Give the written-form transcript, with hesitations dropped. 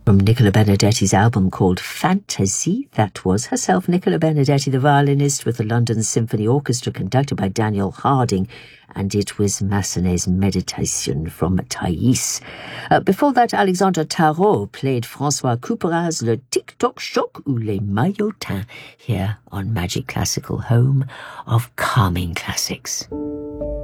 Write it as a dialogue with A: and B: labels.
A: From Nicola Benedetti's album called Fantasy, that was herself Nicola Benedetti, the violinist with the London Symphony Orchestra conducted by Daniel Harding, and it was Massenet's Meditation from Thais. Before that, Alexandre Tarot played François Couperin's Le Tic-Toc Choc ou Les Maillotins here on Magic Classical, home of calming classics.